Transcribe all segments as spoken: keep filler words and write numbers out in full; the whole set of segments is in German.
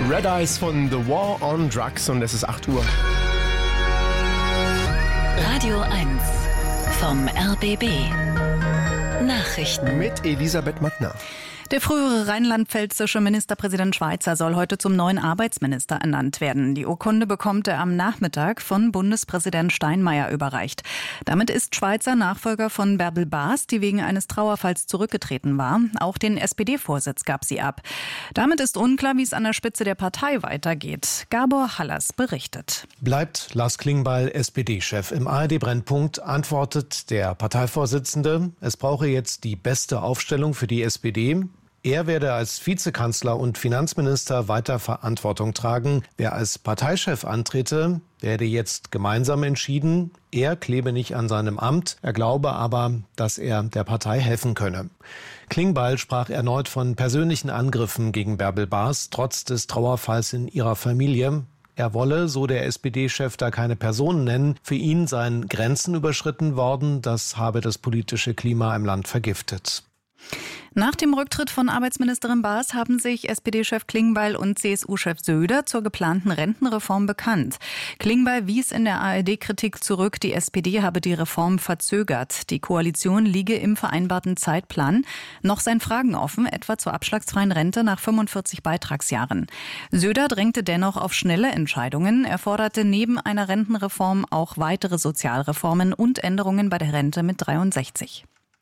Red Eyes von The War on Drugs und es ist acht Uhr. Radio eins vom R B B. Nachrichten mit Elisabeth Mattner. Der frühere rheinland-pfälzische Ministerpräsident Schweizer soll heute zum neuen Arbeitsminister ernannt werden. Die Urkunde bekommt er am Nachmittag von Bundespräsident Steinmeier überreicht. Damit ist Schweizer Nachfolger von Bärbel Baas, die wegen eines Trauerfalls zurückgetreten war. Auch den S P D-Vorsitz gab sie ab. Damit ist unklar, wie es an der Spitze der Partei weitergeht. Gabor Hallers berichtet. Bleibt Lars Klingbeil S P D-Chef. Im A R D-Brennpunkt antwortet der Parteivorsitzende, es brauche jetzt die beste Aufstellung für die S P D. Er werde als Vizekanzler und Finanzminister weiter Verantwortung tragen. Wer als Parteichef antrete, werde jetzt gemeinsam entschieden. Er klebe nicht an seinem Amt. Er glaube aber, dass er der Partei helfen könne. Klingbeil sprach erneut von persönlichen Angriffen gegen Bärbel Baas, trotz des Trauerfalls in ihrer Familie. Er wolle, so der S P D-Chef, da keine Personen nennen. Für ihn seien Grenzen überschritten worden. Das habe das politische Klima im Land vergiftet. Nach dem Rücktritt von Arbeitsministerin Baas haben sich S P D-Chef Klingbeil und C S U-Chef Söder zur geplanten Rentenreform bekannt. Klingbeil wies in der A R D-Kritik zurück, die S P D habe die Reform verzögert. Die Koalition liege im vereinbarten Zeitplan. Noch seien Fragen offen, etwa zur abschlagsfreien Rente nach fünfundvierzig Beitragsjahren. Söder drängte dennoch auf schnelle Entscheidungen. Er forderte neben einer Rentenreform auch weitere Sozialreformen und Änderungen bei der Rente mit dreiundsechzig.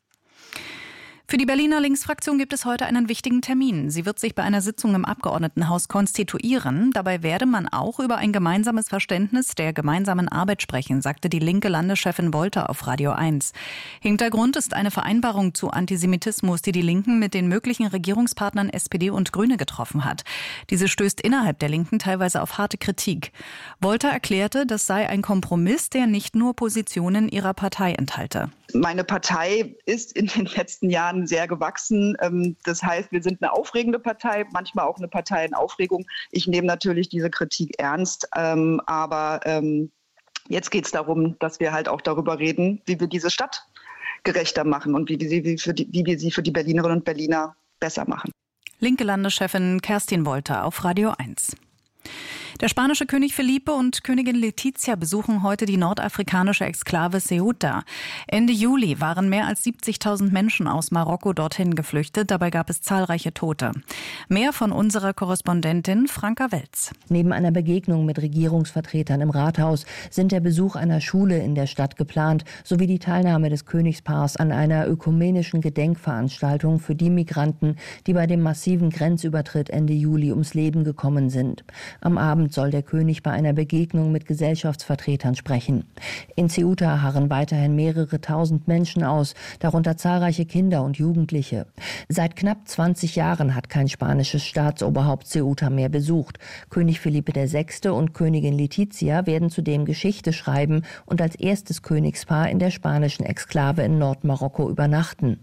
Für die Berliner Linksfraktion gibt es heute einen wichtigen Termin. Sie wird sich bei einer Sitzung im Abgeordnetenhaus konstituieren. Dabei werde man auch über ein gemeinsames Verständnis der gemeinsamen Arbeit sprechen, sagte die linke Landeschefin Wolter auf Radio eins. Hintergrund ist eine Vereinbarung zu Antisemitismus, die die Linken mit den möglichen Regierungspartnern S P D und Grüne getroffen hat. Diese stößt innerhalb der Linken teilweise auf harte Kritik. Wolter erklärte, das sei ein Kompromiss, der nicht nur Positionen ihrer Partei enthalte. Meine Partei ist in den letzten Jahren sehr gewachsen. Das heißt, wir sind eine aufregende Partei, manchmal auch eine Partei in Aufregung. Ich nehme natürlich diese Kritik ernst, aber jetzt geht es darum, dass wir halt auch darüber reden, wie wir diese Stadt gerechter machen und wie wir sie für die, wie wir sie für die Berlinerinnen und Berliner besser machen. Linke Landeschefin Kerstin Wolter auf Radio eins. Der spanische König Felipe und Königin Letizia besuchen heute die nordafrikanische Exklave Ceuta. Ende Juli waren mehr als siebzigtausend Menschen aus Marokko dorthin geflüchtet. Dabei gab es zahlreiche Tote. Mehr von unserer Korrespondentin Franka Welz. Neben einer Begegnung mit Regierungsvertretern im Rathaus sind der Besuch einer Schule in der Stadt geplant, sowie die Teilnahme des Königspaars an einer ökumenischen Gedenkveranstaltung für die Migranten, die bei dem massiven Grenzübertritt Ende Juli ums Leben gekommen sind. Am Abend soll der König bei einer Begegnung mit Gesellschaftsvertretern sprechen. In Ceuta harren weiterhin mehrere tausend Menschen aus, darunter zahlreiche Kinder und Jugendliche. Seit knapp zwanzig Jahren hat kein spanisches Staatsoberhaupt Ceuta mehr besucht. König Felipe der Sechste und Königin Letizia werden zudem Geschichte schreiben und als erstes Königspaar in der spanischen Exklave in Nordmarokko übernachten.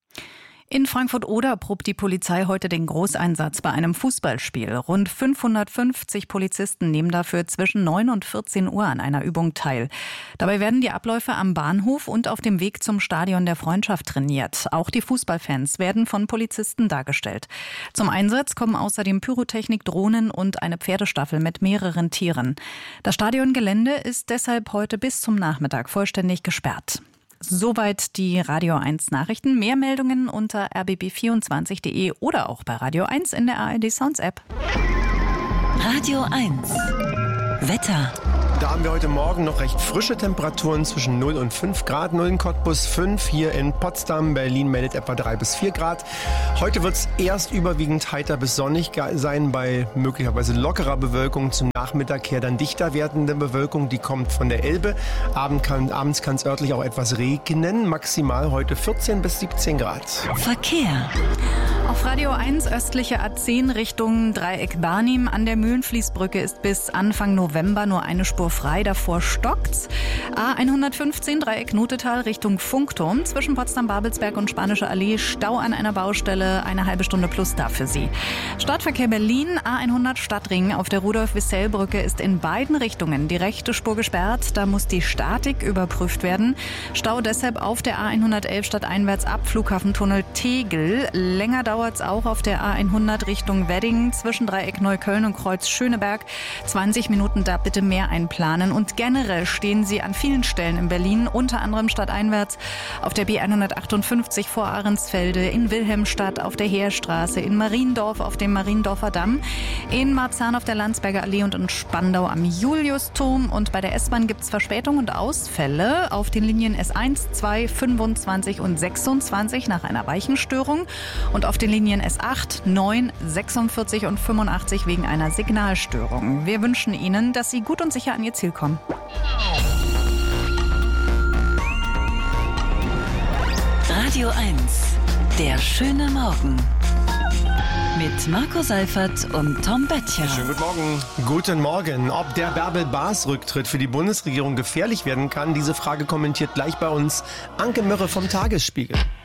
In Frankfurt-Oder probt die Polizei heute den Großeinsatz bei einem Fußballspiel. Rund fünfhundertfünfzig Polizisten nehmen dafür zwischen neun und vierzehn Uhr an einer Übung teil. Dabei werden die Abläufe am Bahnhof und auf dem Weg zum Stadion der Freundschaft trainiert. Auch die Fußballfans werden von Polizisten dargestellt. Zum Einsatz kommen außerdem Pyrotechnik, Drohnen und eine Pferdestaffel mit mehreren Tieren. Das Stadiongelände ist deshalb heute bis zum Nachmittag vollständig gesperrt. Soweit die Radio eins Nachrichten. Mehr Meldungen unter r b b vierundzwanzig punkt de oder auch bei Radio eins in der A R D Sounds App. Radio eins Wetter. Da haben wir heute Morgen noch recht frische Temperaturen zwischen null und fünf Grad. null in Cottbus, fünf hier in Potsdam. Berlin meldet etwa drei bis vier Grad. Heute wird es erst überwiegend heiter bis sonnig sein bei möglicherweise lockerer Bewölkung. Zum Nachmittag her dann dichter werdende Bewölkung. Die kommt von der Elbe. Abend kann, abends kann es örtlich auch etwas regnen. Maximal heute vierzehn bis siebzehn Grad. Verkehr. Auf Radio eins östliche A zehn Richtung Dreieck Barnim. An der Mühlenfließbrücke ist bis Anfang November nur eine Spur frei, davor stockt's. A hundertfünfzehn Dreieck Notetal Richtung Funkturm. Zwischen Potsdam-Babelsberg und Spanische Allee Stau an einer Baustelle, eine halbe Stunde plus da für Sie. Stadtverkehr Berlin, A hundert Stadtring auf der Rudolf-Wissell-Brücke ist in beiden Richtungen die rechte Spur gesperrt. Da muss die Statik überprüft werden. Stau deshalb auf der A hundertelf stadteinwärts ab Flughafentunnel Tegel. Länger dauert dauert es auch auf der A hundert Richtung Wedding zwischen Dreieck Neukölln und Kreuz Schöneberg. zwanzig Minuten, da bitte mehr einplanen. Und generell stehen Sie an vielen Stellen in Berlin, unter anderem stadteinwärts auf der B hundertachtundfünfzig vor Ahrensfelde, in Wilhelmstadt auf der Heerstraße, in Mariendorf auf dem Mariendorfer Damm, in Marzahn auf der Landsberger Allee und in Spandau am Juliusturm. Und bei der S-Bahn gibt es Verspätungen und Ausfälle auf den Linien S eins, zwei, fünfundzwanzig und sechsundzwanzig nach einer Weichenstörung und auf den Linien S acht, neun, sechsundvierzig und fünfundachtzig wegen einer Signalstörung. Wir wünschen Ihnen, dass Sie gut und sicher an Ihr Ziel kommen. Radio eins, der schöne Morgen. Mit Marco Seifert und Tom Böttcher. Schönen guten Morgen. Guten Morgen. Ob der Bärbel-Baas-Rücktritt für die Bundesregierung gefährlich werden kann, diese Frage kommentiert gleich bei uns Anke Mörre vom Tagesspiegel.